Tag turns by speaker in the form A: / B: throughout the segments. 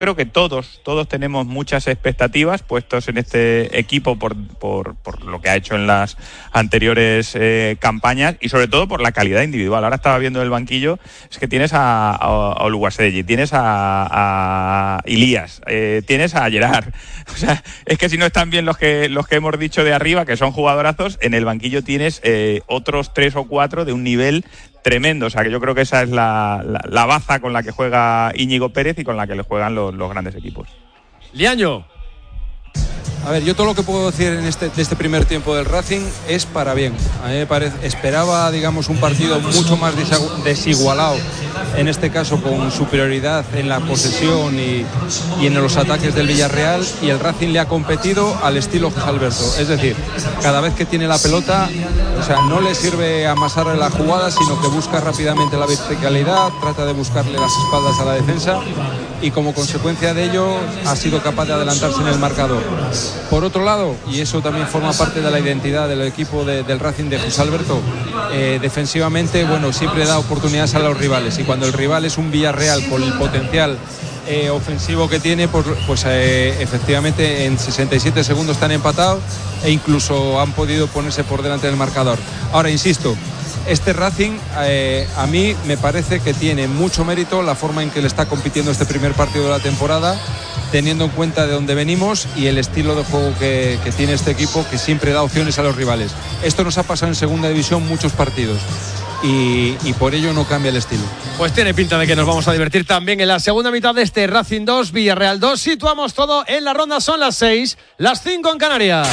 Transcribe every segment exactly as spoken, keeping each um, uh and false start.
A: Creo que todos, todos tenemos muchas expectativas puestos en este equipo por, por, por lo que ha hecho en las anteriores eh, campañas y sobre todo por la calidad individual. Ahora estaba viendo el banquillo, es que tienes a, a, a Oluwaseyi, tienes a, a Ilías, eh, tienes a Gerard. O sea, es que si no están bien los que los que hemos dicho de arriba, que son jugadorazos, en el banquillo tienes eh, otros tres o cuatro de un nivel tremendo. O sea, que yo creo que esa es la, la, la baza con la que juega Íñigo Pérez y con la que le juegan los, los grandes equipos.
B: Liaño.
C: A ver, yo todo lo que puedo decir en este, de este primer tiempo del Racing es para bien. A mí me parece, esperaba, digamos, un partido mucho más desigualado, en este caso con superioridad en la posesión y, y en los ataques del Villarreal, y el Racing le ha competido al estilo José Alberto. Es decir, cada vez que tiene la pelota, o sea, no le sirve amasar la jugada, sino que busca rápidamente la verticalidad, trata de buscarle las espaldas a la defensa y como consecuencia de ello ha sido capaz de adelantarse en el marcador. Por otro lado, y eso también forma parte de la identidad del equipo de, del Racing de José Alberto, eh, defensivamente, bueno, siempre da oportunidades a los rivales, y cuando el rival es un Villarreal con el potencial eh, ofensivo que tiene, pues, pues eh, efectivamente en sesenta y siete segundos están empatados e incluso han podido ponerse por delante del marcador. Ahora, insisto, este Racing eh, a mí me parece que tiene mucho mérito la forma en que le está compitiendo este primer partido de la temporada, teniendo en cuenta de dónde venimos y el estilo de juego que, que tiene este equipo, que siempre da opciones a los rivales. Esto nos ha pasado en segunda división muchos partidos y, y por ello no cambia el estilo.
B: Pues tiene pinta de que nos vamos a divertir también en la segunda mitad de este Racing dos, Villarreal dos. Situamos todo en la ronda, son las seis, las cinco en Canarias.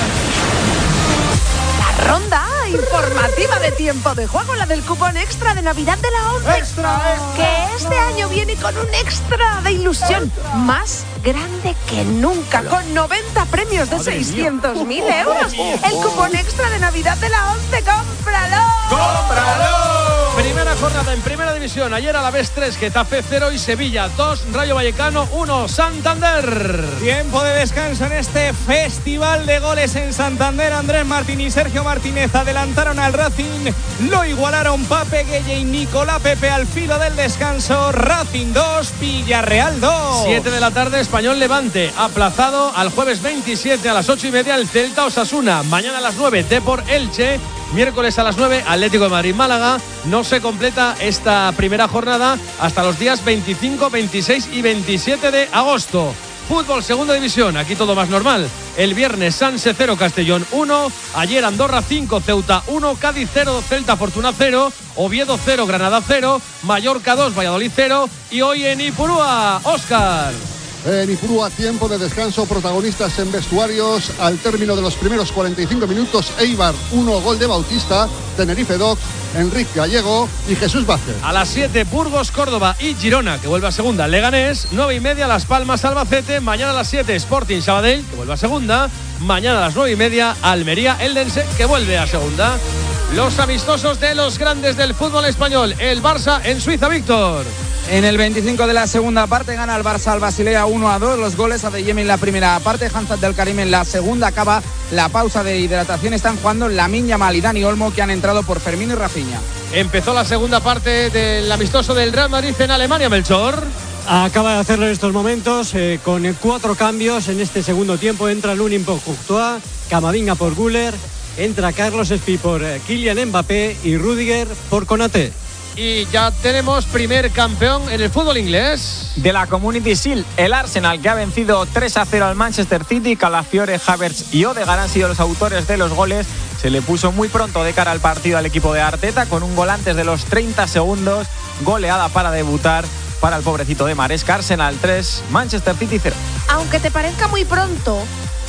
D: La ronda informativa de tiempo de juego, la del cupón extra de Navidad de la ONCE.
B: ¡Extra, extra!
D: Que este año viene con un extra de ilusión más grande que nunca, con noventa premios de seiscientos mil euros. El cupón extra de Navidad de la ONCE, ¡cómpralo!
B: ¡Cómpralo! Primera jornada en Primera División. Ayer Alavés tres, Getafe cero y Sevilla dos, Rayo Vallecano uno, Santander.
E: Tiempo de descanso en este festival de goles en Santander. Andrés Martín y Sergio Martínez adelantaron al Racing, lo igualaron Pape Gueye y Nicolás Pepe al filo del descanso. Racing dos, Villarreal dos.
B: siete de la tarde, Español Levante, aplazado al jueves veintisiete a las ocho y media el Celta Osasuna. Mañana a las nueve, Depor Elche. Miércoles a las nueve, Atlético de Madrid Málaga. No se completa esta primera jornada hasta los días veinticinco, veintiséis y veintisiete de agosto. Fútbol Segunda División, aquí todo más normal. El viernes Sanse cero, Castellón uno. Ayer Andorra cinco, Ceuta uno. Cádiz cero, Celta Fortuna cero. Oviedo cero, Granada cero. Mallorca dos, Valladolid cero. Y hoy en Ipurúa, Óscar.
F: En Ipurúa, tiempo de descanso, protagonistas en vestuarios. Al término de los primeros cuarenta y cinco minutos, Eibar uno, gol de Bautista. Tenerife dos, Enrique Gallego y Jesús Vázquez.
B: A las siete, Burgos, Córdoba y Girona, que vuelve a segunda. Leganés, nueve y media, Las Palmas, Albacete. Mañana a las siete, Sporting Sabadell, que vuelve a segunda. Mañana a las nueve y media, Almería, Eldense, que vuelve a segunda. Los amistosos de los grandes del fútbol español. El Barça en Suiza, Víctor.
G: En el veinticinco de la segunda parte gana el Barça al Basilea uno a dos. Los goles a Adeyemi en la primera parte, Hanzat del Karim en la segunda. Acaba la pausa de hidratación. Están jugando Lamine Yamal y Dani Olmo, que han entrado por Fermín y Rafinha.
B: Empezó la segunda parte del amistoso del Real Madrid en Alemania, Melchor.
H: Acaba de hacerlo en estos momentos eh, con cuatro cambios en este segundo tiempo. Entra Lunin por Courtois, Camavinga por Güler, entra Carlos Espí por eh, Kylian Mbappé y Rüdiger por Konaté.
B: Y ya tenemos primer campeón en el fútbol inglés.
I: De la Community Shield, el Arsenal, que ha vencido tres a cero al Manchester City. Calafiore, Havertz y Odegaard han sido los autores de los goles. Se le puso muy pronto de cara al partido al equipo de Arteta, con un gol antes de los treinta segundos. Goleada para debutar para el pobrecito de Maresca. Arsenal tres, Manchester City cero.
D: Aunque te parezca muy pronto,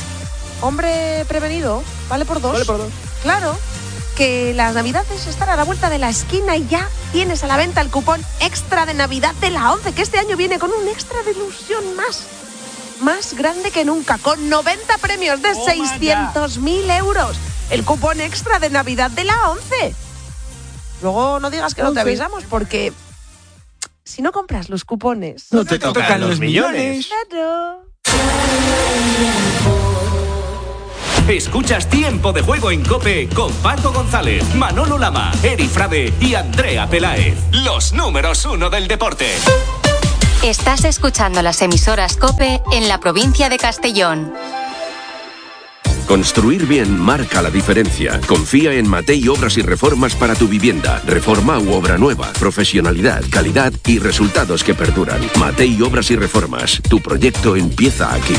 D: hombre prevenido, vale por dos.
B: Vale por dos.
D: Claro, que las navidades están a la vuelta de la esquina y ya tienes a la venta el cupón extra de Navidad de la ONCE, que este año viene con un extra de ilusión más, más grande que nunca, con noventa premios de seiscientos mil euros. El cupón extra de Navidad de la ONCE. Luego no digas que no te avisamos, porque si no compras los cupones,
B: no te tocan, tocan los millones.
D: Claro.
J: Escuchas Tiempo de Juego en COPE con Paco González, Manolo Lama, Eri Frade y Andrea Peláez. Los números uno del deporte.
K: Estás escuchando las emisoras COPE en la provincia de Castellón.
L: Construir bien marca la diferencia. Confía en Matei Obras y Reformas para tu vivienda. Reforma u obra nueva. Profesionalidad, calidad y resultados que perduran. Matei Obras y Reformas. Tu proyecto empieza aquí.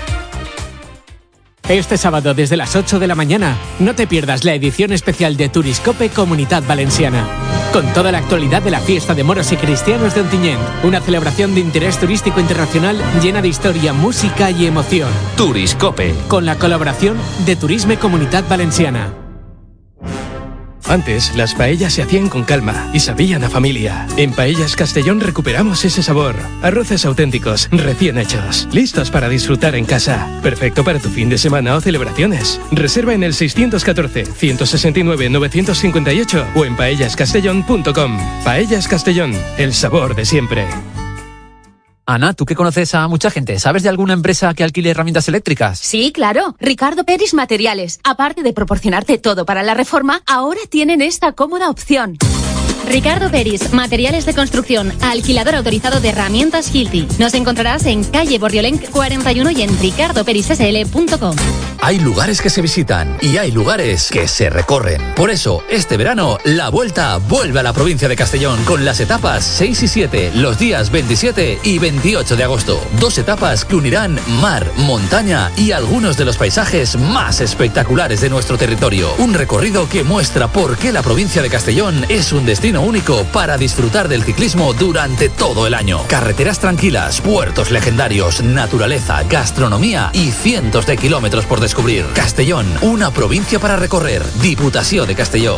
M: Este sábado desde las ocho de la mañana, no te pierdas la edición especial de Turiscope Comunidad Valenciana. Con toda la actualidad de la fiesta de moros y cristianos de Ontinyent, una celebración de interés turístico internacional llena de historia, música y emoción.
J: Turiscope.
M: Con la colaboración de Turisme Comunidad Valenciana.
N: Antes, las paellas se hacían con calma y sabían a familia. En Paellas Castellón recuperamos ese sabor. Arroces auténticos, recién hechos, listos para disfrutar en casa. Perfecto para tu fin de semana o celebraciones. Reserva en el seiscientos catorce, ciento sesenta y nueve, novecientos cincuenta y ocho o en paellas castellón punto com. Paellas Castellón, el sabor de siempre.
O: Ana, tú que conoces a mucha gente, ¿sabes de alguna empresa que alquile herramientas eléctricas?
P: Sí, claro. Ricardo Peris Materiales. Aparte de proporcionarte todo para la reforma, ahora tienen esta cómoda opción.
Q: Ricardo Peris, materiales de construcción, alquilador autorizado de herramientas Hilti. Nos encontrarás en calle Borriolenc cuarenta y uno y en ricardo peris s l punto com.
R: Hay lugares que se visitan y hay lugares que se recorren. Por eso, este verano, la Vuelta vuelve a la provincia de Castellón con las etapas seis y siete, los días veintisiete y veintiocho de agosto. Dos etapas que unirán mar, montaña y algunos de los paisajes más espectaculares de nuestro territorio. Un recorrido que muestra por qué la provincia de Castellón es un destino único para disfrutar del ciclismo durante todo el año. Carreteras tranquilas, puertos legendarios, naturaleza, gastronomía y cientos de kilómetros por descubrir. Castellón, una provincia para recorrer. Diputación de Castelló.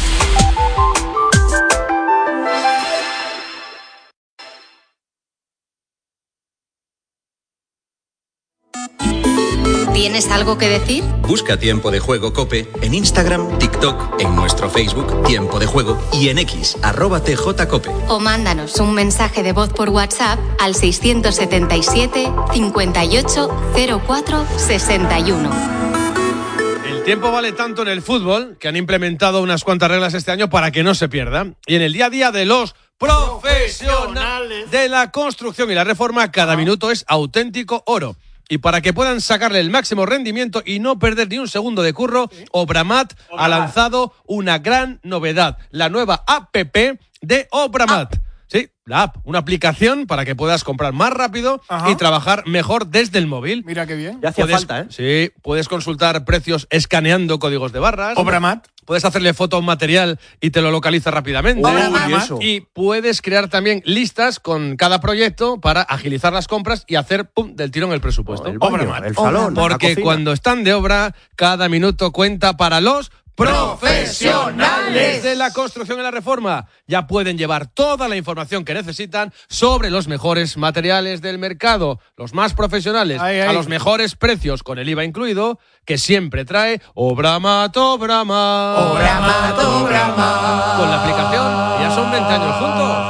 K: ¿Tienes algo que decir?
S: Busca Tiempo de Juego COPE en Instagram, TikTok, en nuestro Facebook Tiempo de Juego y en X, arroba tjcope.
K: O mándanos un mensaje de voz por WhatsApp al seiscientos setenta y siete, cincuenta y ocho, cero cuatro, sesenta y uno.
B: El tiempo vale tanto en el fútbol que han implementado unas cuantas reglas este año para que no se pierda. Y en el día a día de los profesionales de la construcción y la reforma, cada minuto es auténtico oro. Y para que puedan sacarle el máximo rendimiento y no perder ni un segundo de curro, Obramat ha lanzado una gran novedad, la nueva app de Obramat. Ah. Sí, la app, una aplicación para que puedas comprar más rápido Ajá. y trabajar mejor desde el móvil.
E: Mira qué bien.
B: Ya hacía puedes, falta, ¿eh? Sí, puedes consultar precios escaneando códigos de barras.
E: Obramat.
B: Puedes hacerle foto a un material y te lo localiza rápidamente.
E: Uy,
B: y, y puedes crear también listas con cada proyecto para agilizar las compras y hacer pum, del tirón el presupuesto.
E: Oh, el baño, el salón,
B: porque cuando están de obra, cada minuto cuenta para los profesionales de la construcción y la reforma. Ya pueden llevar toda la información que necesitan sobre los mejores materiales del mercado, los más profesionales, ay, ay. a los mejores precios con el I V A incluido, que siempre trae Obramat, Obramat.
E: Obramat, Obramat.
B: Con la aplicación ya son veinte años juntos.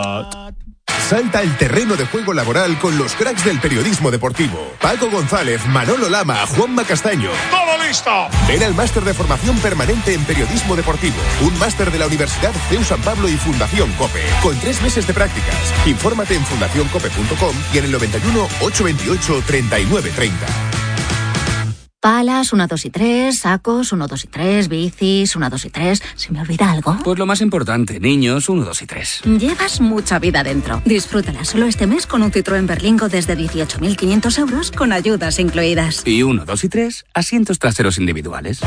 T: Salta el terreno de juego laboral con los cracks del periodismo deportivo. Paco González, Manolo Lama, Juanma Castaño.
U: ¡Todo listo!
T: Ven al máster de formación permanente en periodismo deportivo. Un máster de la Universidad C E U San Pablo y Fundación COPE. Con tres meses de prácticas. Infórmate en fundación cope punto com y en el noventa y uno, ochocientos veintiocho, treinta y nueve treinta.
V: Palas, uno, dos y tres, sacos, uno, dos y tres, bicis, uno, dos y tres. ¿Se me olvida algo?
W: Pues lo más importante, niños, uno, dos y tres.
V: Llevas mucha vida dentro. Disfrútala solo este mes con un Citroën Berlingo desde dieciocho mil quinientos euros con ayudas incluidas.
W: Y uno, dos y tres, asientos traseros individuales.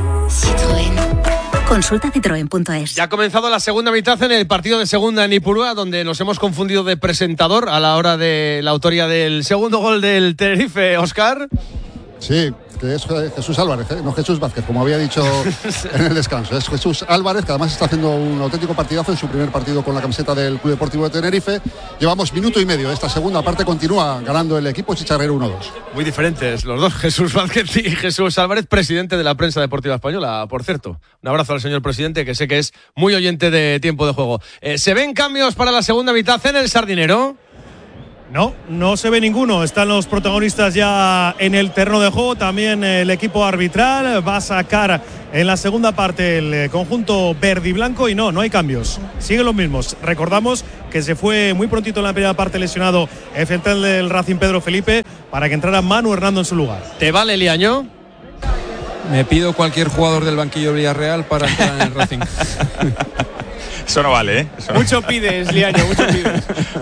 V: Citroën. Consulta citroen punto es.
B: Ya ha comenzado la segunda mitad en el partido de segunda en Ipurúa, donde nos hemos confundido de presentador a la hora de la autoría del segundo gol del Tenerife, Óscar.
F: Sí, que es Jesús Álvarez, ¿eh? No Jesús Vázquez, como había dicho en el descanso. Es Jesús Álvarez, que además está haciendo un auténtico partidazo en su primer partido con la camiseta del Club Deportivo de Tenerife. Llevamos minuto y medio. Esta segunda parte continúa ganando el equipo chicharrero uno dos.
B: Muy diferentes los dos, Jesús Vázquez y Jesús Álvarez, presidente de la prensa deportiva española, por cierto. Un abrazo al señor presidente, que sé que es muy oyente de Tiempo de Juego. Eh, ¿Se ven cambios para la segunda mitad en el Sardinero?
A: No, no se ve ninguno. Están los protagonistas ya en el terreno de juego. También el equipo arbitral va a sacar en la segunda parte el conjunto verde y blanco. Y no, no hay cambios. Siguen los mismos. Recordamos que se fue muy prontito en la primera parte lesionado el central del Racing, Pedro Felipe, para que entrara Manu Hernando en su lugar.
B: ¿Te vale, Liaño?
G: Me pido cualquier jugador del banquillo de Villarreal para entrar en el Racing.
I: Eso no vale, ¿eh? Eso no.
E: Mucho pides, Liaño, mucho pides.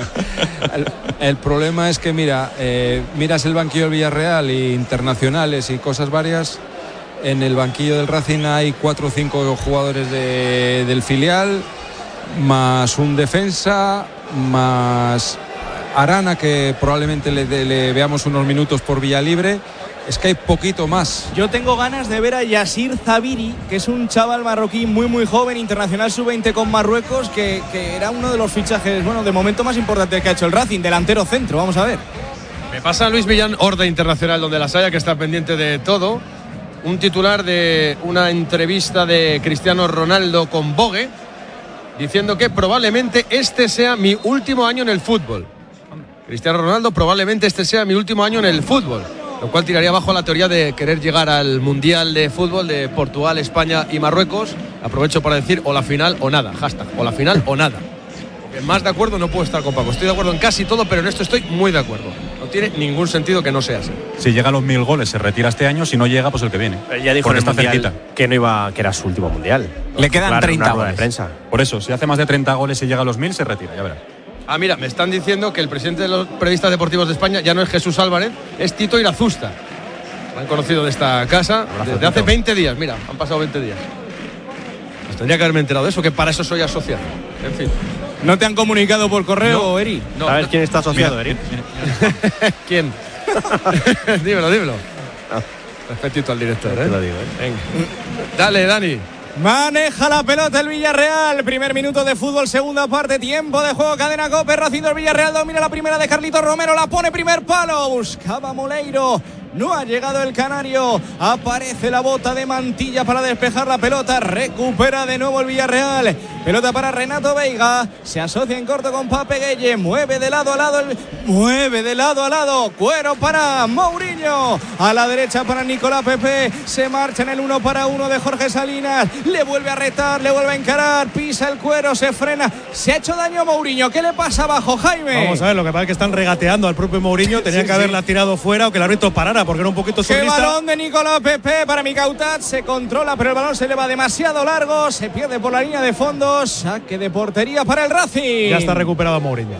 G: El, el problema es que, mira, eh, miras el banquillo del Villarreal e internacionales y cosas varias. En el banquillo del Racing hay cuatro o cinco jugadores de, del filial, más un defensa, más Arana, que probablemente le, le veamos unos minutos por vía libre. Es que hay poquito más.
E: Yo tengo ganas de ver a Yassir Zabiri, que es un chaval marroquí muy muy joven, internacional sub veinte con Marruecos, que, que era uno de los fichajes, bueno, de momento más importantes que ha hecho el Racing, delantero centro. Vamos a ver.
B: Me pasa Luis Villán, Orde Internacional, donde las haya, que está pendiente de todo. Un titular de una entrevista de Cristiano Ronaldo con Vogue, diciendo que probablemente este sea mi último año en el fútbol. Cristiano Ronaldo, probablemente este sea mi último año en el fútbol. Lo cual tiraría abajo la teoría de querer llegar al Mundial de Fútbol de Portugal, España y Marruecos. Aprovecho para decir o la final o nada, hashtag, o la final o nada. Porque más de acuerdo no puedo estar con Paco. Estoy de acuerdo en casi todo, pero en esto estoy muy de acuerdo. No tiene ningún sentido que no sea así.
C: Si llega a los mil goles se retira este año, si no llega, pues el que viene.
U: Pero ya dijo
C: porque
U: en el
C: está
U: mundial
C: cerquita.
U: que no iba, que era su último mundial.
C: Le quedan
U: Claro,
C: treinta
U: una rueda
C: goles.
U: de prensa.
C: Por eso, si hace más de treinta goles y llega a los mil, se retira, ya verás.
B: Ah, mira, me están diciendo que el presidente de los periodistas deportivos de España ya no es Jesús Álvarez, es Tito Irazusta. Me han conocido de esta casa desde hace veinte días. Mira, han pasado veinte días. Pues tendría que haberme enterado de eso, que para eso soy asociado. En fin.
E: ¿No te han comunicado por correo,
B: No,
E: Eri?
B: No,
U: ¿Sabes
B: no.
U: quién está asociado,
B: Mira,
U: Eri?
B: ¿Quién? dímelo, dímelo. Respetito al director, ¿eh?
U: Te lo digo, ¿eh?
B: Venga. Dale, Dani.
E: Maneja la pelota el Villarreal. Primer minuto de fútbol, segunda parte, tiempo de juego, cadena COPE. Racing del Villarreal domina la primera de Carlitos Romero, la pone primer palo. Buscaba Moleiro. No ha llegado el canario. Aparece la bota de Mantilla para despejar la pelota. Recupera de nuevo el Villarreal. Pelota para Renato Veiga. Se asocia en corto con Pape Gueye. Mueve de lado a lado. El... Mueve de lado a lado. Cuero para Mourinho. A la derecha para Nicolás Pepe. Se marcha en el uno para uno de Jorge Salinas. Le vuelve a retar. Le vuelve a encarar. Pisa el Cuero. Se frena. Se ha hecho daño a Mourinho. ¿Qué le pasa abajo, Jaime?
A: Vamos a ver, lo que pasa es que están regateando al propio Mourinho. Tenía
E: Sí,
A: que
E: sí.
A: haberla tirado fuera o que el árbitro parara, porque era un poquito
E: ¡Qué
A: surrealista.
E: balón de Nicolás Pepe para Micautat! Se controla, pero el balón se le va demasiado largo. Se pierde por la línea de fondo. Saque de portería para el Racing.
A: Ya está recuperado Mourinho.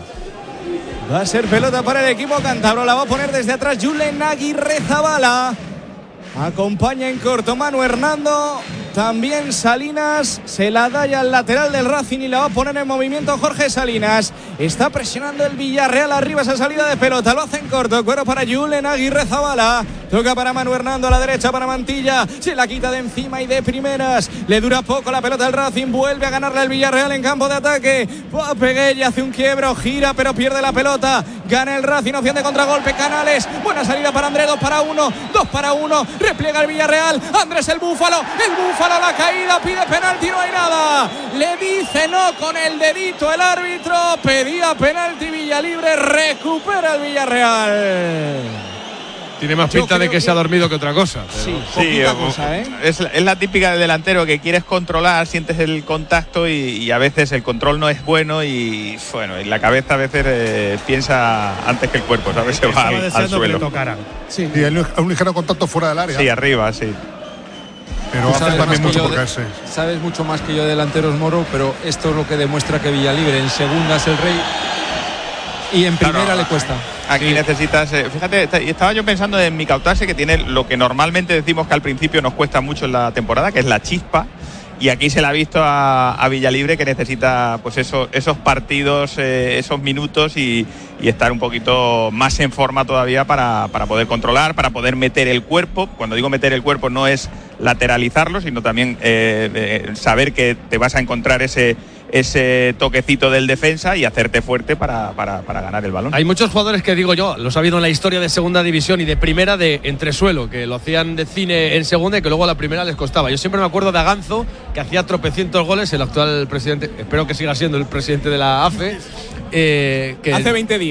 E: Va a ser pelota para el equipo cántabro. La va a poner desde atrás Julen Aguirre Zabala. Acompaña en corto Manu Hernando. También Salinas. Se la da ya al lateral del Racing y la va a poner en movimiento Jorge Salinas. Está presionando el Villarreal arriba esa salida de pelota. Lo hace en corto. Cuero para Julen Aguirre Zabala. Toca para Manu Hernando a la derecha para Mantilla. Se la quita de encima y de primeras. Le dura poco la pelota al Racing. Vuelve a ganarle el Villarreal en campo de ataque. Peguella hace un quiebro. Gira pero pierde la pelota. Gana el Racing. Opción de contragolpe. Canales. Buena salida para Andrés. Dos para uno. Dos para uno. Repliega el Villarreal. Andrés el Búfalo. El Búfalo la caída. Pide penalti. No hay nada. Le dice no con el dedito el árbitro. Pedía penalti Villalibre. Recupera el Villarreal.
B: Tiene más pinta de que, que se ha dormido que otra cosa. Pero...
E: Sí,
I: Sí,
E: cosa, ¿eh?
I: es, es la típica del delantero que quieres controlar, sientes el contacto y, y a veces el control no es bueno y bueno, y la cabeza a veces eh, piensa antes que el cuerpo, ¿sabes? Se va al, al suelo.
F: Sí, y el, un ligero contacto fuera del área.
I: Sí, arriba, sí.
F: Pero hace también mucho por
G: de,
F: caerse.
G: Sabes mucho más que yo de delanteros, Moro, pero esto es lo que demuestra que Villalibre en segunda es el rey y en primera claro, le cuesta.
I: Aquí sí. necesitas, eh, fíjate, estaba yo pensando en Micautat, que tiene lo que normalmente decimos que al principio nos cuesta mucho en la temporada, que es la chispa, y aquí se le ha visto a, a Villalibre que necesita pues eso, esos partidos, eh, esos minutos y, y estar un poquito más en forma todavía para, para poder controlar, para poder meter el cuerpo. Cuando digo meter el cuerpo no es lateralizarlo, sino también eh, eh, saber que te vas a encontrar ese ese toquecito del defensa y hacerte fuerte para, para, para ganar el balón.
B: Hay muchos jugadores que digo yo, los ha habido en la historia de segunda división y de primera de entresuelo, que lo hacían de cine en segunda y que luego a la primera les costaba. Yo siempre me acuerdo de Aganzo, que hacía tropecientos goles, el actual presidente, espero que siga siendo el presidente de la A F E. Eh, que
E: hace veinte días.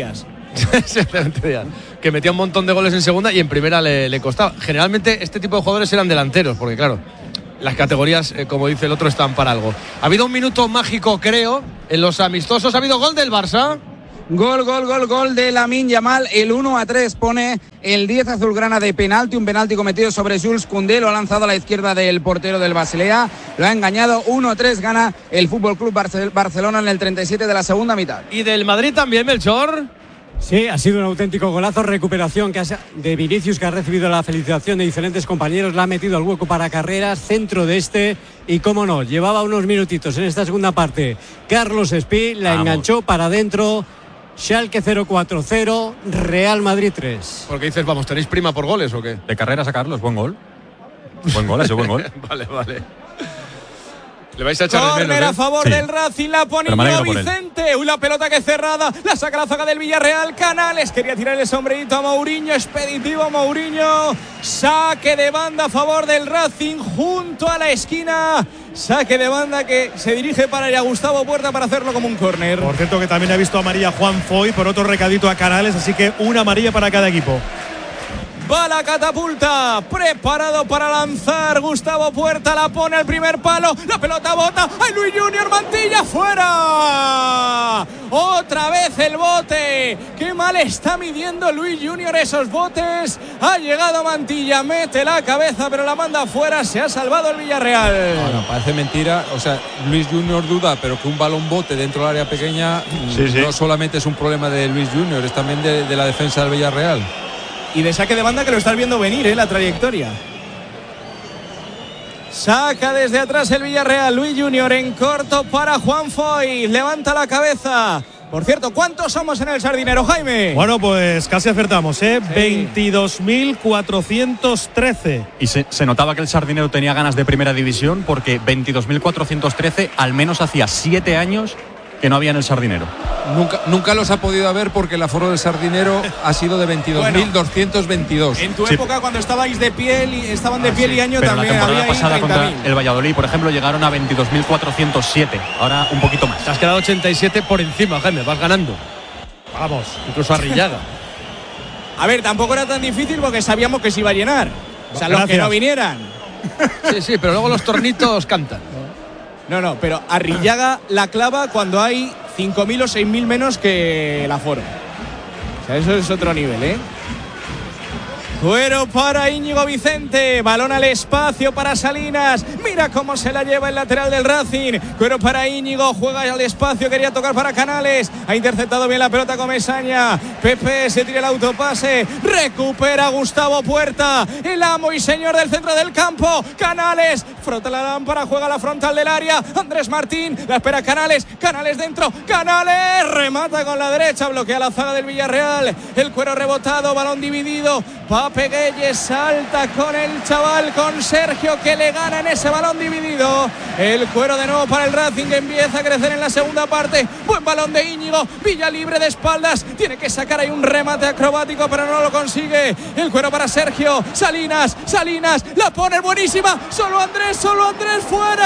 B: que metía un montón de goles en segunda y en primera le, le costaba. Generalmente este tipo de jugadores eran delanteros, porque claro, las categorías, eh, como dice el otro, están para algo. Ha habido un minuto mágico, creo, en los amistosos. Ha habido gol del Barça.
G: Gol, gol, gol, gol de Lamine Yamal. El uno a tres pone el diez azulgrana de penalti. Un penalti cometido sobre Jules Koundé. Lo ha lanzado a la izquierda del portero del Basilea. Lo ha engañado. uno a tres gana el Fútbol Club Barcelona en el treinta y siete de la segunda mitad.
B: ¿Y del Madrid también, Melchor?
D: Sí, ha sido un auténtico golazo. Recuperación que ha, de Vinicius, que ha recibido la felicitación de diferentes compañeros. La ha metido al hueco para Carreras, centro de este. Y cómo no, llevaba unos minutitos en esta segunda parte. Carlos Espí la Vamos. enganchó para adentro. Schalke cero cuatro cero, Real Madrid tres.
B: ¿Por qué dices, vamos, tenéis prima por goles o qué?
C: De Carreras a Carlos, buen gol. Buen gol, ese buen gol.
B: Vale, vale. Le vais a echar de menos,
E: Córner
B: ¿eh?
E: a favor
C: Sí.
E: del Racing, la pone Íñigo Vicente. Uy, la pelota que cerrada, la saca la zaga del Villarreal. Canales quería tirar el sombrerito a Mourinho, expeditivo a Mourinho. Saque de banda a favor del Racing junto a la esquina. Saque de banda que se dirige para ir a Gustavo Puerta para hacerlo como un córner.
A: Por cierto que también ha visto amarilla Juan Foy por otro recadito a Canales, así que una amarilla para cada equipo.
E: Va la catapulta, preparado para lanzar Gustavo Puerta, la pone al primer palo, la pelota bota, ¡ay, Luis Junior Mantilla, fuera! Otra vez el bote, qué mal está midiendo Luis Junior esos botes, ha llegado Mantilla, mete la cabeza pero la manda fuera, se ha salvado el Villarreal.
H: Bueno, parece mentira, o sea, Luis Junior duda, pero que un balón bote dentro del área pequeña
E: sí, sí.
H: no solamente es un problema de Luis Junior, es también de, de la defensa del Villarreal.
E: Y de saque de banda que lo estás viendo venir, ¿eh? La trayectoria. Saca desde atrás el Villarreal. Luis Junior en corto para Juan Foy. Levanta la cabeza. Por cierto, ¿cuántos somos en el Sardinero, Jaime?
A: Bueno, pues casi acertamos, ¿eh? Sí. veintidós mil cuatrocientos trece.
C: Y se, se notaba que el Sardinero tenía ganas de primera división porque veintidós mil cuatrocientos trece al menos hacía siete años que no había en el Sardinero.
H: Nunca, nunca los ha podido haber porque el aforo del Sardinero ha sido de veintidós mil doscientos veintidós.
E: En tu
H: sí.
E: época, cuando estabais de piel y estaban de
C: ah,
E: piel
C: sí.
E: y año,
C: Pero
E: también
C: la temporada
E: había
C: pasada contra el Valladolid, por ejemplo, llegaron a veintidós mil cuatrocientos siete. Ahora un poquito más.
B: Te has quedado ochenta y siete por encima, Jaime, vas ganando.
A: Vamos,
B: incluso Arrillaga.
E: A ver, tampoco era tan difícil porque sabíamos que se iba a llenar. O sea,
A: Gracias.
E: los que no vinieran.
B: Sí, sí, pero luego los tornitos cantan.
E: No, no, pero Arrillaga la clava cuando hay cinco mil o seis mil menos que el aforo. O sea, eso es otro nivel, ¿eh? Cuero para Íñigo Vicente, balón al espacio para Salinas, mira cómo se la lleva el lateral del Racing. Cuero para Íñigo, juega al espacio, quería tocar para Canales, ha interceptado bien la pelota Comesaña. Pepe se tira el autopase, recupera Gustavo Puerta, el amo y señor del centro del campo. Canales, frota la lámpara, juega la frontal del área. Andrés Martín, la espera Canales, Canales dentro, Canales remata con la derecha, bloquea la zaga del Villarreal. El Cuero rebotado, balón dividido. Pape Gueye salta con el chaval, con Sergio, que le gana en ese balón dividido. El Cuero de nuevo para el Racing, que empieza a crecer en la segunda parte. Buen balón de Íñigo, Villa libre de espaldas, tiene que sacar ahí un remate acrobático, pero no lo consigue. El Cuero para Sergio, Salinas, Salinas, la pone buenísima, solo Andrés, solo Andrés,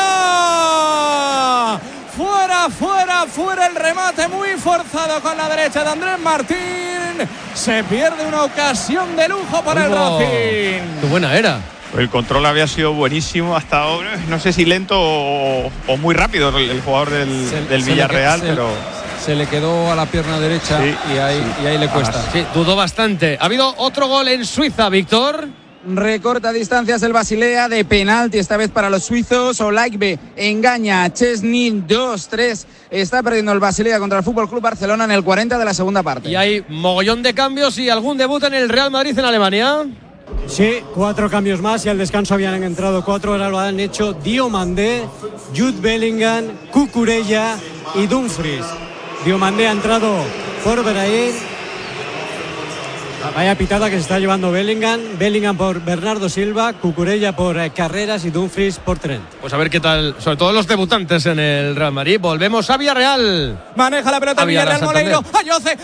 E: fuera. Fuera, fuera, fuera el remate muy forzado con la derecha de Andrés Martín. Se pierde una ocasión de lujo para
B: Oigo,
E: el Racing.
B: Qué buena era.
L: El control había sido buenísimo hasta ahora. No sé si lento o, o muy rápido el, el jugador del,
H: se,
L: del
H: se
L: Villarreal,
H: le,
L: pero...
H: Se, se le quedó a la pierna derecha sí, y, ahí, sí. y ahí le cuesta.
B: Sí, dudó bastante. Ha habido otro gol en Suiza, Víctor.
G: Recorta distancias el Basilea de penalti, esta vez para los suizos. Olaigbe engaña a Chesney, dos tres. Está perdiendo el Basilea contra el Fútbol Club Barcelona en el cuarenta de la segunda parte.
B: Y hay mogollón de cambios y algún debut en el Real Madrid en Alemania.
D: Sí, cuatro cambios más y al descanso habían entrado cuatro, ahora lo han hecho Diomandé, Jude Bellingham, Cucurella y Dumfries. Diomandé ha entrado por Brahim. Vaya pitada que se está llevando Bellingham. Bellingham por Bernardo Silva, Cucurella por eh, Carreras y Dumfries por Trent.
B: Pues a ver qué tal, sobre todo los debutantes en el Real Madrid. Volvemos a Villarreal.
E: Maneja la pelota Villarreal, Moleiro. Ayoce,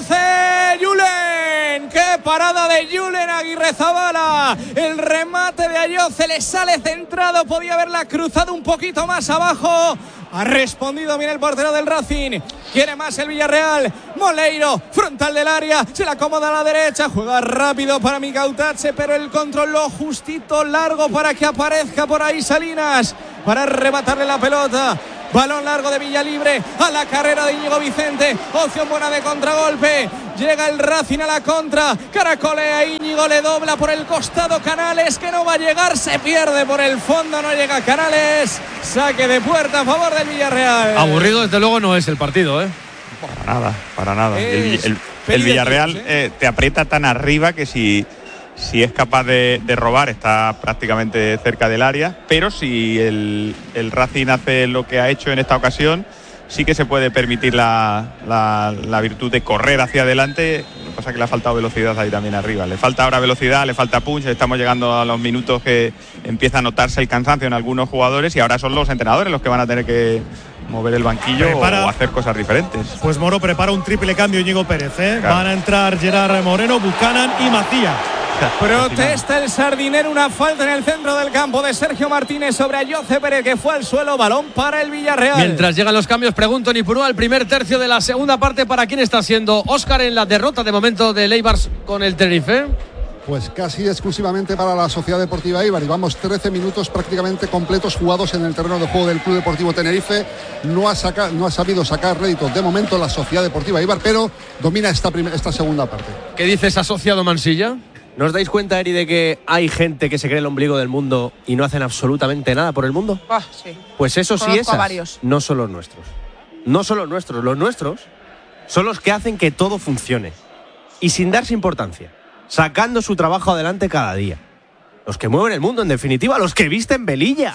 E: Ayoce, Julen. ¡Qué parada de Julen Aguirrezabala! El remate de Ayoce le sale centrado. Podía haberla cruzado un poquito más abajo. Ha respondido bien el portero del Racing. Quiere más el Villarreal. Moleiro, frontal del área. Se la acomoda a la derecha. Juega rápido para Mikautache, pero el control lo justito largo para que aparezca por ahí Salinas para arrebatarle la pelota. Balón largo de Villalibre a la carrera de Íñigo Vicente. Opción buena de contragolpe. Llega el Racing a la contra. Caracolea Íñigo, le dobla por el costado Canales, que no va a llegar. Se pierde por el fondo, no llega Canales. Saque de puerta a favor del Villarreal.
B: Aburrido desde luego no es el partido, ¿eh?
L: Para nada, para nada.
E: Es
L: El, el, el Villarreal eh, te aprieta tan arriba que si... Si es capaz de, de robar, está prácticamente cerca del área, pero si el, el Racing hace lo que ha hecho en esta ocasión, sí que se puede permitir la, la, la virtud de correr hacia adelante. Lo que pasa es que le ha faltado velocidad ahí también arriba. Le falta ahora velocidad, le falta punch. Estamos llegando a los minutos que empieza a notarse el cansancio en algunos jugadores y ahora son los entrenadores los que van a tener que mover el banquillo prepara, o hacer cosas diferentes.
A: Pues Moro prepara un triple cambio Íñigo Pérez, ¿eh? Claro. Van a entrar Gerard Moreno, Buchanan y Macía.
E: Protesta el Sardinero, una falta en el centro del campo de Sergio Martínez sobre Ayoce Pérez, que fue al suelo. Balón para el Villarreal.
B: Mientras llegan los cambios, pregunto Nipurúa, el primer tercio de la segunda parte, ¿para quién está siendo Óscar en la derrota de momento de Eibar con el Tenerife?
F: Pues casi exclusivamente para la Sociedad Deportiva Eibar. Y vamos, trece minutos prácticamente completos jugados en el terreno de juego del Club Deportivo Tenerife. No ha, saca, no ha sabido sacar réditos de momento la Sociedad Deportiva Eibar, pero domina esta, primer, esta segunda parte.
B: ¿Qué dices, asociado Mansilla?
U: ¿No os dais cuenta, Eri, de que hay gente que se cree el ombligo del mundo y no hacen absolutamente nada por el mundo?
J: Ah, sí.
U: Pues eso sí,
J: Conozco
U: esas
J: a varios.
U: no son los nuestros. No son los nuestros. Los nuestros son los que hacen que todo funcione. Y sin darse importancia. Sacando su trabajo adelante cada día. Los que mueven el mundo, en definitiva, los que visten velilla.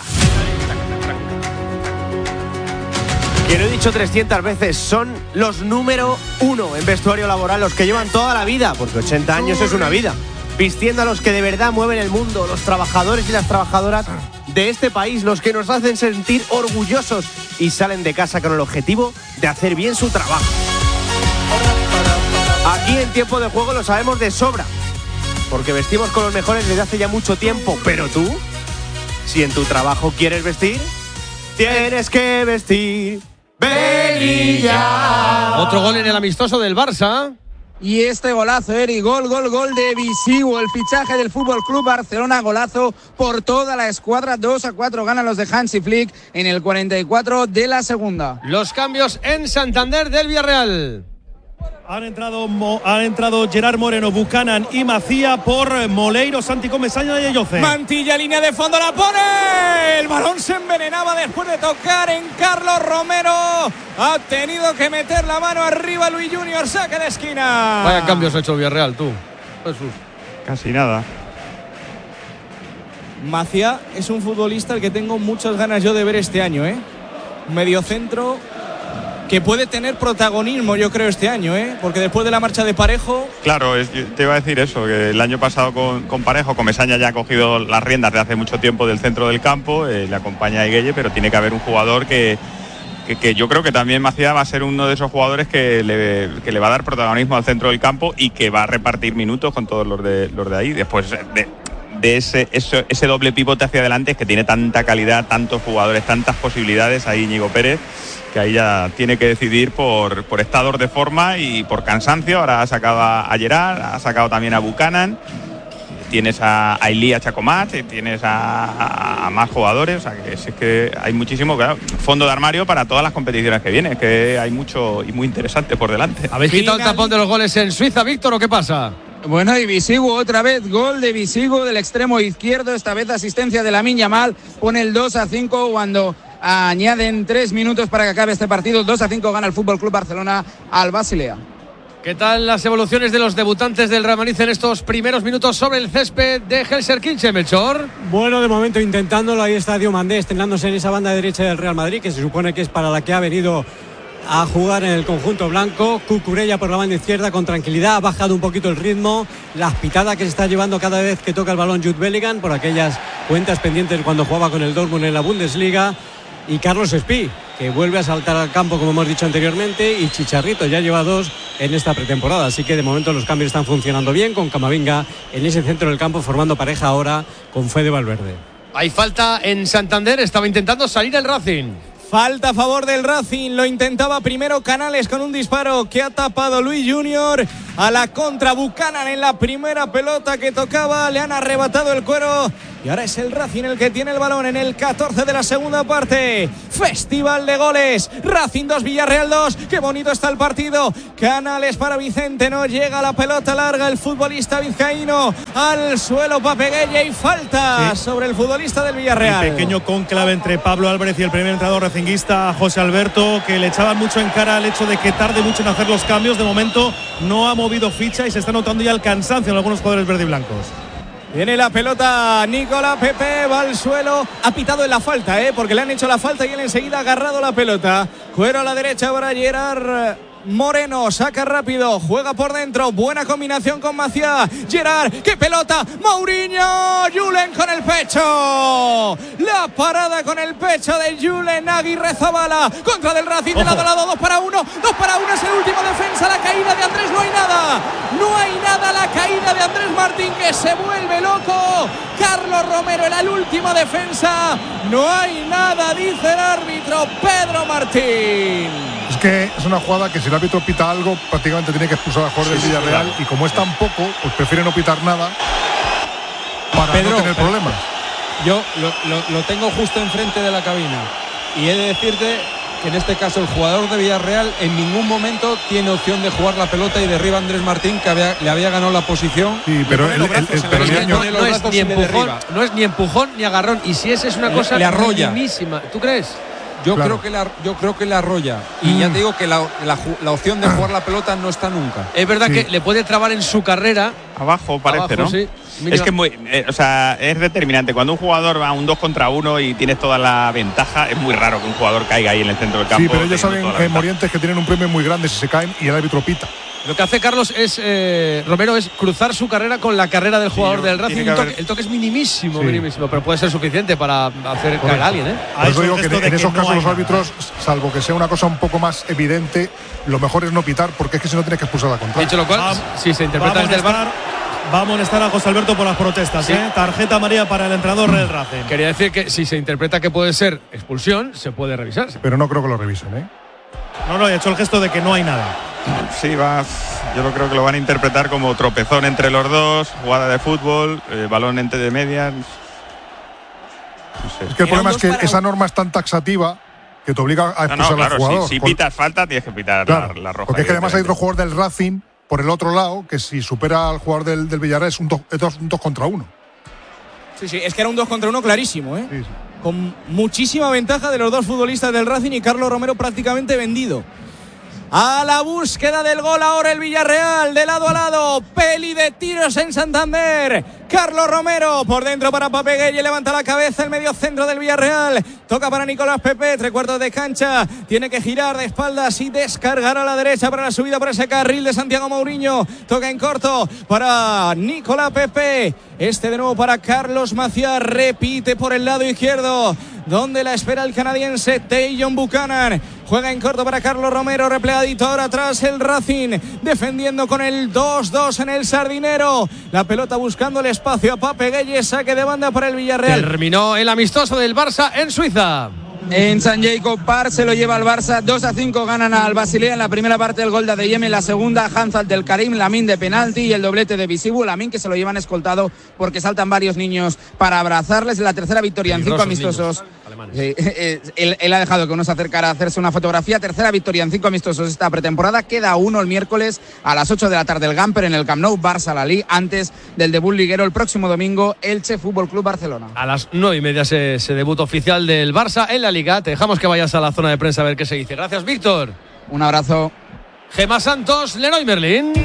U: Que lo he dicho trescientas veces, son los número uno en vestuario laboral, los que llevan toda la vida, porque ochenta años es una vida. Vistiendo a los que de verdad mueven el mundo, los trabajadores y las trabajadoras de este país, los que nos hacen sentir orgullosos y salen de casa con el objetivo de hacer bien su trabajo. Aquí en Tiempo de Juego lo sabemos de sobra, porque vestimos con los mejores desde hace ya mucho tiempo. Pero tú, si en tu trabajo quieres vestir, tienes que vestir velilla.
B: Otro gol en el amistoso del Barça.
G: Y este golazo, Eri, gol, gol, gol de Visigo, el fichaje del Fútbol Club Barcelona, golazo por toda la escuadra. Dos a cuatro ganan los de Hansi Flick en el cuarenta y cuatro de la segunda.
B: Los cambios en Santander del Villarreal.
A: Han entrado, han entrado Gerard Moreno, Buchanan y Macía por Moleiro, Santi Comesaña y Ayoce.
E: Mantilla, línea de fondo, la pone. El balón se envenenaba después de tocar en Carlos Romero. Ha tenido que meter la mano arriba Luis Junior, saque de esquina.
B: Vaya cambios ha hecho el Villarreal, tú, Jesús.
L: Casi nada.
E: Macía es un futbolista al que tengo muchas ganas yo de ver este año, ¿eh? Mediocentro que puede tener protagonismo, yo creo, este año, ¿eh? Porque después de la marcha de Parejo...
L: Claro, es, te iba a decir eso, que el año pasado con, con Parejo, Comesaña ya ha cogido las riendas de hace mucho tiempo del centro del campo, eh, le acompaña a Higuelle, pero tiene que haber un jugador que, que, que yo creo que también Macía va a ser uno de esos jugadores que le, que le va a dar protagonismo al centro del campo y que va a repartir minutos con todos los de, los de ahí. Después de, de ese, ese, ese doble pivote hacia adelante, es que tiene tanta calidad, tantos jugadores, tantas posibilidades ahí Íñigo Pérez, que ahí ya tiene que decidir por, por estados de forma y por cansancio. Ahora ha sacado a Gerard, ha sacado también a Buchanan, tienes a, a Ilía Chacomás, tienes a, a, a más jugadores, o sea que es, es que hay muchísimo, claro, fondo de armario para todas las competiciones que vienen, es que hay mucho y muy interesante por delante.
B: ¿Habéis quitado el tapón de los goles en Suiza, Víctor, o qué pasa?
G: Bueno, y Visigo otra vez, gol de Visigo del extremo izquierdo, esta vez asistencia de Lamine Yamal, pone el dos a cinco cuando añaden tres minutos para que acabe este partido. dos a cinco gana el Fútbol Club Barcelona al Basilea.
B: ¿Qué tal las evoluciones de los debutantes del Real Madrid en estos primeros minutos sobre el césped de Helsinki, Melchor?
D: Bueno, de momento intentándolo, ahí está Diomandé estrenándose en esa banda derecha del Real Madrid, que se supone que es para la que ha venido a jugar en el conjunto blanco. Cucurella por la banda izquierda con tranquilidad, ha bajado un poquito el ritmo, las pitadas que se está llevando cada vez que toca el balón Jude Bellingham por aquellas cuentas pendientes cuando jugaba con el Dortmund en la Bundesliga. Y Carlos Espí, que vuelve a saltar al campo como hemos dicho anteriormente, y Chicharrito ya lleva dos en esta pretemporada, así que de momento los cambios están funcionando bien, con Camavinga en ese centro del campo formando pareja ahora con Fede Valverde.
B: Hay falta en Santander, estaba intentando salir el Racing.
E: Falta a favor del Racing, lo intentaba primero Canales con un disparo que ha tapado Luis Junior. A la contra Buchanan en la primera pelota que tocaba, le han arrebatado el cuero y ahora es el Racing el que tiene el balón en el catorce de la segunda parte. Festival de goles, Racing dos, Villarreal dos, qué bonito está el partido. Canales para Vicente, no llega la pelota larga el futbolista vizcaíno al suelo, Papegueye, y falta sí. sobre el futbolista del Villarreal.
A: El pequeño conclave entre Pablo Álvarez y el primer entrenador racinguista José Alberto, que le echaban mucho en cara el hecho de que tarde mucho en hacer los cambios. De momento no ha movido ficha y se está notando ya el cansancio en algunos jugadores verde y blancos.
E: Tiene la pelota Nicolás Pepe, va al suelo, ha pitado en la falta, ¿eh? porque le han hecho la falta y él enseguida ha agarrado la pelota. Cuero a la derecha para Gerard Moreno, saca rápido, juega por dentro, buena combinación con Maciá. Gerard, qué pelota, Mourinho, Julen con el pecho, la parada con el pecho de Julen Aguirre Zabala, contra del Racing, de lado a lado, dos para uno, dos para uno, es el último defensa, la caída de Andrés, no hay nada, no hay nada, la caída de Andrés Martín que se vuelve loco. Carlos Romero era el último defensa, no hay nada, dice el árbitro Pedro Martín.
J: Es que es una jugada que si el árbitro pita algo, prácticamente tiene que expulsar al jugador sí, del Villarreal, sí, claro. Y como es tan poco, pues prefiere no pitar nada para Pedro, no tener problemas.
H: Yo lo, lo, lo tengo justo enfrente de la cabina y he de decirte que en este caso el jugador de Villarreal en ningún momento tiene opción de jugar la pelota y derriba a Andrés Martín, que había, le había ganado la posición.
J: Sí, pero el, el, el, el, pero el
B: no, no, es ni empujón, no es ni empujón ni agarrón, y si ese es una
H: le,
B: cosa
H: le arrolla.
B: Minimísima. ¿Tú crees?
H: Yo,
J: claro.
H: creo que la, yo creo que le arrolla. Y mm. ya te digo que la, la, la opción de jugar la pelota no está nunca.
B: Es verdad
H: sí.
B: que le puede trabar en su carrera.
L: Abajo parece,
B: Abajo,
L: ¿no?
B: Sí.
L: Es que muy, eh, o sea, es determinante. Cuando un jugador va a un dos contra uno y tienes toda la ventaja, es muy raro que un jugador caiga ahí en el centro del campo.
J: Sí, pero ellos saben, eh, Morientes, que tienen un premio muy grande si se caen y el árbitro pita.
B: Lo que hace Carlos es eh, Romero es cruzar su carrera con la carrera del jugador sí, del Racing. Un toque, el toque es minimísimo, sí. minimísimo, pero puede ser suficiente para hacer caer a alguien. ¿eh?
J: Por eso digo que en esos casos no los árbitros, salvo que sea una cosa un poco más evidente, lo mejor es no pitar, porque es que si no tienes que expulsar la contraria.
B: Dicho lo cual, va, si se interpreta desde el V A R.
A: Va a molestar a José Alberto por las protestas, sí. ¿eh? Tarjeta amarilla para el entrenador del Racing.
B: Quería decir que si se interpreta que puede ser expulsión, se puede revisar.
J: Pero no creo que lo revisen, ¿eh?
A: No, no, he hecho el gesto de que no hay nada.
L: Sí, va, yo lo creo que lo van a interpretar como tropezón entre los dos, jugada de fútbol, eh, balón entre de medias. No
J: sé. Es que el problema es que para... esa norma es tan taxativa que te obliga a expulsar no, no, claro, al jugador.
L: Si, si pitas falta, tienes que pitar claro, la, la roja.
J: Porque es que además hay otro jugador del Racing por el otro lado, que si supera al jugador del, del Villarreal es un dos, un dos contra uno.
E: Sí, sí, es que era un dos contra uno clarísimo, ¿eh? Sí, sí. Con muchísima ventaja de los dos futbolistas del Racing y Carlos Romero prácticamente vendido. A la búsqueda del gol ahora el Villarreal, de lado a lado, peli de tiros en Santander. Carlos Romero por dentro para Papegueye, levanta la cabeza el medio centro del Villarreal, toca para Nicolás Pepe, tres cuartos de cancha, tiene que girar de espaldas y descargar a la derecha para la subida por ese carril de Santiago Mourinho, toca en corto para Nicolás Pepe, este de nuevo para Carlos Maciá, repite por el lado izquierdo, donde la espera el canadiense Tayon Buchanan, juega en corto para Carlos Romero, replegadito ahora atrás el Racing, defendiendo con el dos dos en el Sardinero, la pelota buscando el espacio a Papegueye, saque de banda para el Villarreal.
B: Terminó el amistoso del Barça en Suiza.
G: En San Jacob Park se lo lleva el Barça, dos a cinco ganan al Basilea en la primera parte, el gol de Adeyemi, en la segunda Hanzal del Karim, Lamin de penalti y el doblete de Visibu, Lamin que se lo llevan escoltado porque saltan varios niños para abrazarles, la tercera victoria en cinco amistosos. Eh, eh, él, él ha dejado que uno se acercara a hacerse una fotografía, tercera victoria en cinco amistosos esta pretemporada, queda uno el miércoles a las ocho de la tarde el Gamper en el Camp Nou, Barça Lalí, antes del debut liguero el próximo domingo, Elche Fútbol Club Barcelona.
B: A las nueve y media se, se debut oficial del Barça en la Liga. Te dejamos que vayas a la zona de prensa a ver qué se dice. Gracias, Víctor.
G: Un abrazo.
B: Gemma Santos, Leroy Merlin.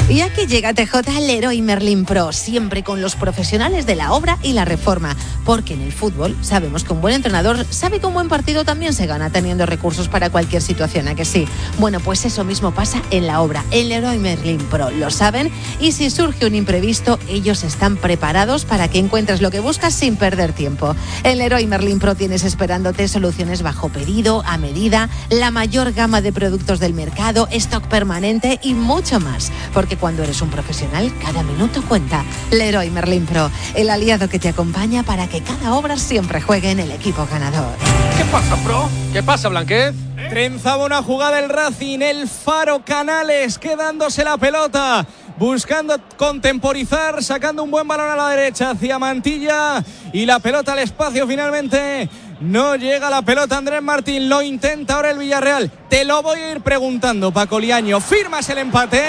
M: Y aquí llega T J Leroy Merlin Pro, siempre con los profesionales de la obra y la reforma, porque en el fútbol sabemos que un buen entrenador sabe que un buen partido también se gana teniendo recursos para cualquier situación, ¿a que sí? Bueno, pues eso mismo pasa en la obra. En Leroy Merlin Pro lo saben, y si surge un imprevisto, ellos están preparados para que encuentres lo que buscas sin perder tiempo. En Leroy Merlin Pro tienes esperándote soluciones bajo pedido, a medida, la mayor gama de productos del mercado, stock permanente y mucho más, porque cuando eres un profesional, cada minuto cuenta. Leroy Merlin Pro, el aliado que te acompaña para que cada obra siempre juegue en el equipo ganador.
B: ¿Qué pasa, Pro? ¿Qué pasa, Blanquez?
E: Trenzaba una jugada el Racing, el Faro Canales quedándose la pelota, buscando contemporizar, sacando un buen balón a la derecha hacia Mantilla y la pelota al espacio finalmente. No llega la pelota Andrés Martín, lo intenta ahora el Villarreal. Te lo voy a ir preguntando, Paco Liaño. ¿Firmas el empate?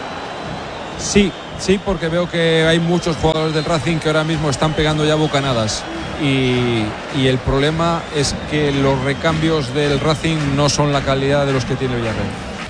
H: Sí, sí, porque veo que hay muchos jugadores del Racing que ahora mismo están pegando ya bocanadas. Y, y el problema es que los recambios del Racing no son la calidad de los que tiene el Villarreal.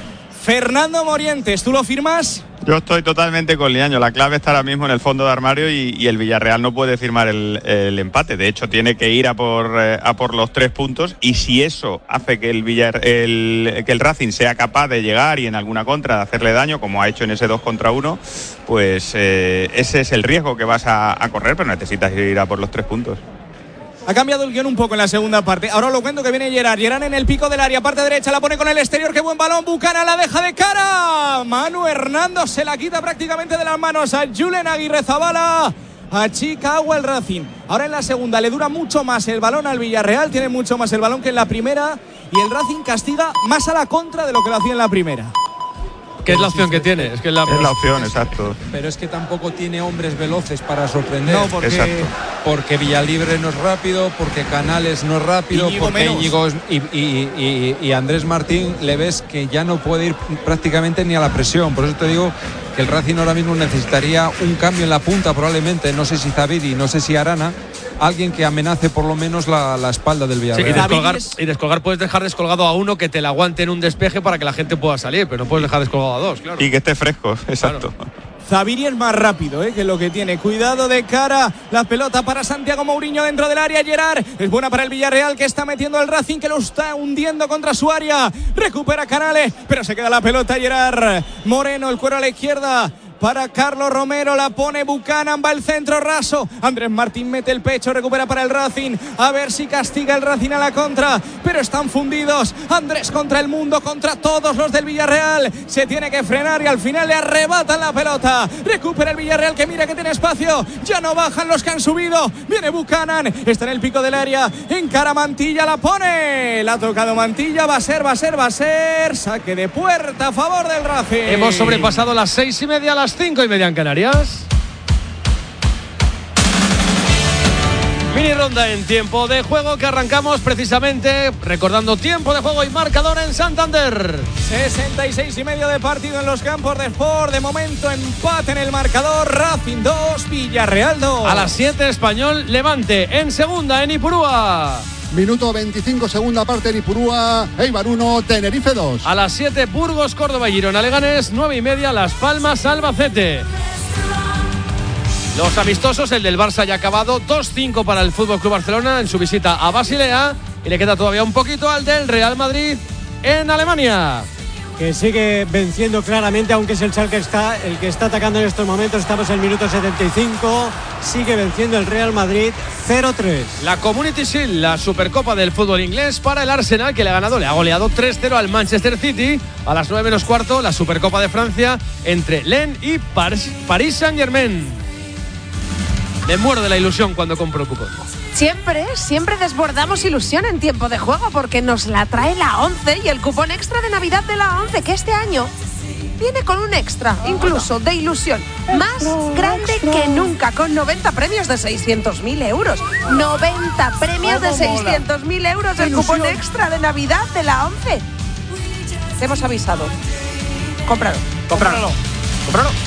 E: Fernando Morientes, ¿tú lo firmas?
L: Yo estoy totalmente con Liaño. La clave está ahora mismo en el fondo de armario y, y el Villarreal no puede firmar el, el empate. De hecho, tiene que ir a por, eh, a por los tres puntos, y si eso hace que el, Villar, el, que el Racing sea capaz de llegar y en alguna contra de hacerle daño, como ha hecho en ese dos contra uno, pues eh, ese es el riesgo que vas a, a correr, pero necesitas ir a por los tres puntos.
E: Ha cambiado el guión un poco en la segunda parte. Ahora lo cuento que viene Gerard. Gerard en el pico del área, parte derecha, la pone con el exterior. ¡Qué buen balón! Bucana la deja de cara. Manu Hernando se la quita prácticamente de las manos a Julen Aguirre Zabala. Achica agua el Racing. Ahora en la segunda le dura mucho más el balón al Villarreal. Tiene mucho más el balón que en la primera. Y el Racing castiga más a la contra de lo que lo hacía en la primera.
B: ¿Qué es la opción que tiene? Es que es la,
L: es la opción, exacto.
H: Pero es que tampoco tiene hombres veloces para sorprender.
E: No, porque,
L: exacto.
H: porque Villalibre no es rápido, porque Canales no es rápido,
E: Íñigo
H: porque
E: menos.
H: Íñigo es, y, y, y, y Andrés Martín le ves que ya no puede ir prácticamente ni a la presión. Por eso te digo que el Racing ahora mismo necesitaría un cambio en la punta probablemente. No sé si Zavidi, no sé si Arana. Alguien que amenace por lo menos la, la espalda del Villarreal.
B: Sí, y, descolgar, y descolgar puedes dejar descolgado a uno que te la aguante en un despeje para que la gente pueda salir, pero no puedes dejar descolgado a dos, claro.
L: Y que esté fresco, exacto.
E: Claro. Zaviri es más rápido, ¿eh? que es lo que tiene. Cuidado de cara. La pelota para Santiago Mourinho dentro del área. Gerard es buena para el Villarreal, que está metiendo al Racing, que lo está hundiendo contra su área. Recupera Canales, pero se queda la pelota Gerard. Moreno, el cuero a la izquierda para Carlos Romero, la pone Buchanan, va el centro raso. Andrés Martín mete el pecho, recupera para el Racing. A ver si castiga el Racing a la contra, pero están fundidos. Andrés contra el mundo, contra todos los del Villarreal. Se tiene que frenar y al final le arrebatan la pelota. Recupera el Villarreal, que mira que tiene espacio. Ya no bajan los que han subido. Viene Buchanan, está en el pico del área. Encara Mantilla, la pone. La ha tocado Mantilla, va a ser, va a ser, va a ser. Saque de puerta a favor del Racing.
B: Hemos sobrepasado las seis y media, las cinco y media en Canarias. Mini ronda en tiempo de juego, que arrancamos precisamente recordando tiempo de juego y marcador en Santander.
E: sesenta y seis y medio de partido en los campos de Sport. De momento empate en el marcador. Racing dos, Villarreal dos.
B: A las siete Español Levante en segunda en Ipurúa.
F: Minuto veinticinco, segunda parte en Ipurúa. Eibar uno, Tenerife dos.
B: A las siete Burgos, Córdoba y Girona Leganés. nueve y media Las Palmas, Albacete. Los amistosos, el del Barça ya acabado. dos cinco para el F C Barcelona en su visita a Basilea. Y le queda todavía un poquito al del Real Madrid en Alemania,
D: que sigue venciendo claramente, aunque es el Schalke está, el que está atacando en estos momentos. Estamos en el minuto setenta y cinco. Sigue venciendo el Real Madrid cero tres.
B: La Community Shield, la Supercopa del fútbol inglés para el Arsenal, que le ha ganado, le ha goleado tres cero al Manchester City. A las nueve menos cuarto, la Supercopa de Francia entre Lens y Paris, Paris Saint-Germain. Me muero de la ilusión cuando compro cupón.
N: Siempre, siempre desbordamos ilusión en tiempo de juego, porque nos la trae la ONCE y el cupón extra de Navidad de la ONCE, que este año viene con un extra, incluso de ilusión, más grande que nunca, con noventa premios de seiscientos mil euros. noventa premios de seiscientos mil euros, el cupón extra de Navidad de la ONCE. Te hemos avisado. Cómpralo.
B: Cómpralo. Cómpralo.